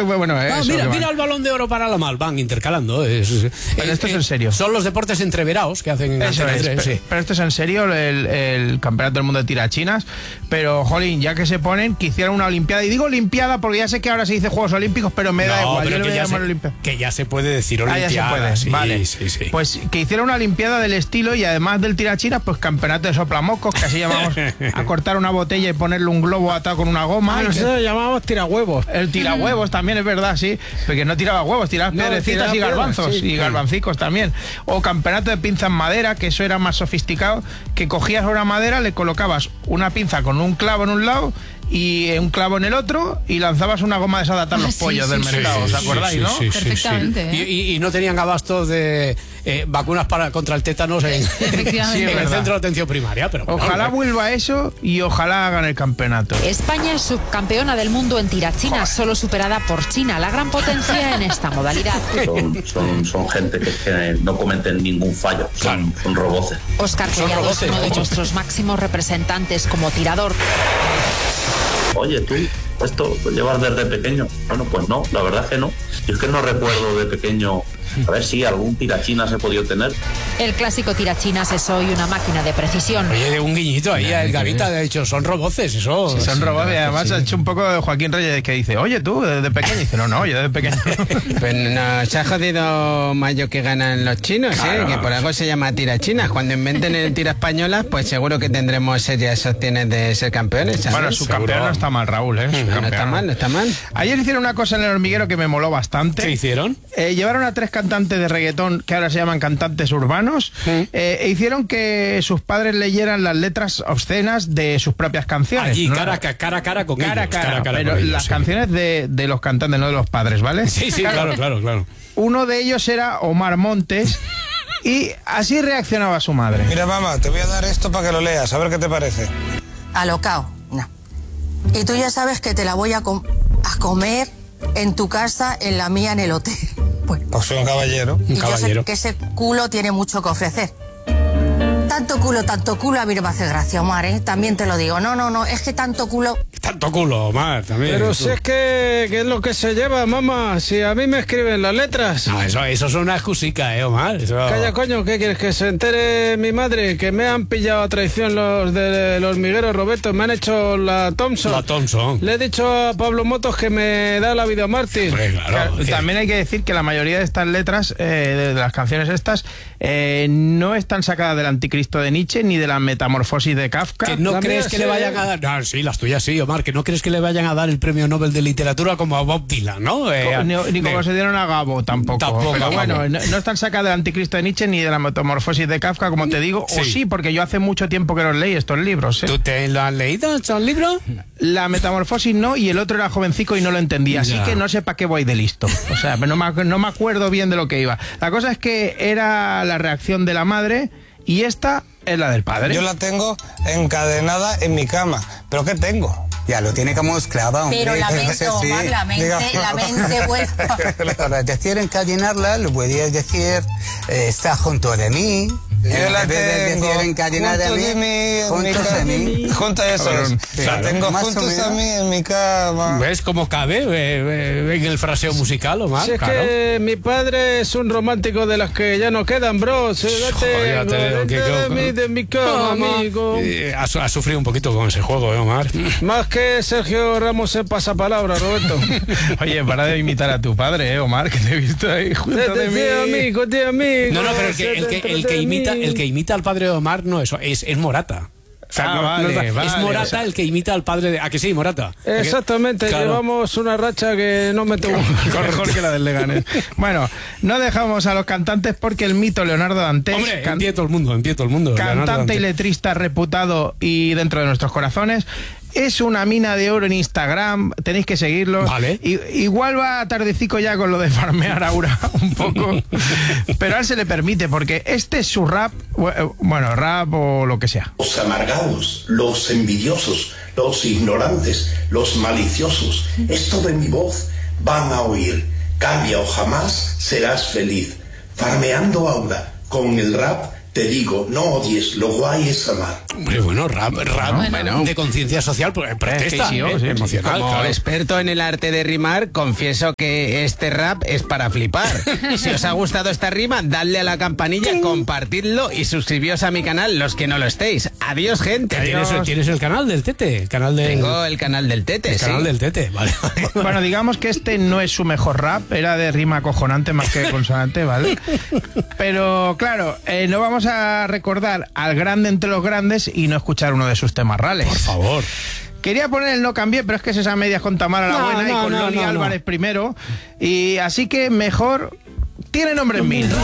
bueno, mira el Balón de Oro para la mal, van intercalando. Pero esto es en serio. Son los deportes entreverados que hacen en Eso es, 3, sí. pero esto es en serio, el Campeonato del Mundo de Tirachinas. Pero, jolín, ya que se ponen, que hicieran una Olimpiada. Y digo Olimpiada porque ya sé que ahora se dice Juegos Olímpicos, pero me da igual. Pero yo le voy a llamar Olimpiada. Que ya se puede decir Olimpiada. Ya se puede, sí, vale. Sí. Pues que hiciera una Olimpiada del estilo y además del tirachinas, pues campeonato de soplamocos, que así llamamos a cortar una botella y ponerle un globo atado con una goma. Nosotros llamamos tirahuevos. El tirahuevos también es verdad, sí. Porque no tiraba huevos, tiraba piedrecitas y garbanzos. Sí. Y garbancicos también. O campeonato de pinza en madera, que eso era más sofisticado, que cogías una madera, le colocabas una pinza con un clavo en un lado y un clavo en el otro y lanzabas una goma de esa de atar los pollos del mercado, ¿os acordáis, no? Perfectamente. Y no tenían abastos de vacunas contra el tétanos en el centro de atención primaria. Pero ojalá vuelva eso y ojalá hagan el campeonato. España es subcampeona del mundo en tirachinas, solo superada por China, la gran potencia en esta modalidad. Son gente que no cometen ningún fallo, son roboces. Óscar Collado es uno de nuestros máximos representantes como tirador. Oye, tú, ¿esto lo llevas desde pequeño? Bueno, pues no, la verdad es que no. Yo es que no recuerdo de pequeño. A ver si algún tirachinas he podido tener. El clásico tirachinas es hoy una máquina de precisión. Oye, un guiñito ahí a Edgarita, ha dicho, son roboces, eso. Sí, son roboces, y además ha hecho un poco de Joaquín Reyes, que dice, oye, tú, desde pequeño. Y dice, no, yo desde pequeño. Pues nos ha jodido más yo que ganan los chinos, claro. Que por algo se llama tirachinas. Cuando inventen el tira españolas, pues seguro que tendremos serias opciones de ser campeones, ¿sabes? Bueno, su campeón no está mal, Raúl, No está mal. Ayer hicieron una cosa en El Hormiguero que me moló bastante. ¿Qué hicieron? Llevaron a 3 cantantes de reggaetón, que ahora se llaman cantantes urbanos, e hicieron que sus padres leyeran las letras obscenas de sus propias canciones. Allí, ¿no? cara a cara con ellos. Cara, pero ellos, las canciones de los cantantes, no de los padres, ¿vale? Sí, claro. Uno de ellos era Omar Montes. Y así reaccionaba su madre. Mira, mamá, te voy a dar esto para que lo leas, a ver qué te parece. Alocao, no. Y tú ya sabes que te la voy a comer en tu casa, en la mía, en el hotel. Bueno. Pues soy un caballero. Y yo sé que ese culo tiene mucho que ofrecer. Tanto culo a mí no me hace gracia, Omar, ¿eh? También te lo digo. No, es que tanto culo... Tanto culo, Omar, también. Pero si es que es lo que se lleva, mamá. Si a mí me escriben las letras. No, eso es una excusica, Omar. Eso... Calla, coño, ¿qué quieres? Que se entere mi madre que me han pillado a traición los del hormiguero, Roberto. Me han hecho la Thompson. Le he dicho a Pablo Motos que me da la vida mártir. Claro. También hay que decir que la mayoría de estas letras, de las canciones estas, no están sacadas del Anticristo de Nietzsche ni de la Metamorfosis de Kafka. ¿Que no crees que le vayan a dar? No, sí, las tuyas sí, Omar. Que no crees que le vayan a dar el premio Nobel de Literatura como a Bob Dylan, ¿no? Ni como se dieron a Gabo tampoco. Pero bueno, no están sacadas del Anticristo de Nietzsche ni de la Metamorfosis de Kafka, como te digo. Sí. O sí, porque yo hace mucho tiempo que los leí estos libros. ¿Tú te lo has leído, estos libros? La Metamorfosis no, y el otro era jovencico y no lo entendía. Así que no sé para qué voy de listo. O sea, no me acuerdo bien de lo que iba. La cosa es que era la reacción de la madre y esta es la del padre. Yo la tengo encadenada en mi cama. ¿Pero qué tengo? Ya lo tiene como esclava, hombre. Pero la mente, Omar, la mente vuelve. Para decir encadenarla, lo podías decir, está junto de mí. Yo la tengo juntos a mí. Junto a eso. La tengo juntos a mí en mi cama. ¿Ves cómo cabe en el fraseo musical, Omar? Si es que mi padre es un romántico de las que ya no quedan, bro. De mi cama, amigo. Ha sufrido un poquito con ese juego, Omar. Más que Sergio Ramos en pasapalabra, Roberto. Oye, para de imitar a tu padre, Omar, que te he visto ahí junto de mí. Tío amigo. No, pero el que imita al padre de Omar no es Morata. O sea, vale, es Morata el que imita al padre de... ¿A que sí, Morata? Exactamente, claro. Llevamos una racha que no me tengo mejor que la del Leganés. Bueno, no dejamos a los cantantes porque el mito Leonardo Dantes... Hombre, en pie todo el mundo. Cantante y letrista reputado y dentro de nuestros corazones... Es una mina de oro en Instagram, tenéis que seguirlo. Vale. Igual va tardecico ya con lo de farmear Aura un poco, pero a él se le permite porque este es su rap, bueno, rap o lo que sea. Los amargados, los envidiosos, los ignorantes, los maliciosos, esto de mi voz van a oír. Cambia o jamás serás feliz. Farmeando Aura, con el rap te digo, no odies, lo guay es amar. Hombre, bueno, rap de conciencia social, pues protesta, emocional. Como experto en el arte de rimar, confieso que este rap es para flipar. Si os ha gustado esta rima, dadle a la campanilla, compartidlo y suscribíos a mi canal, los que no lo estéis. Adiós, gente. ¿Tienes el canal del Tete? Tengo el canal del Tete, el canal del Tete, vale. Bueno, digamos que este no es su mejor rap, era de rima acojonante más que consonante, ¿vale? Pero claro, no vamos a recordar al grande entre los grandes y no escuchar uno de sus temas rales. Por favor. Quería poner el No Cambié, pero es que es esa medias con Tamara la Buena y con Loli Álvarez primero. Y así que mejor tiene nombre en mil.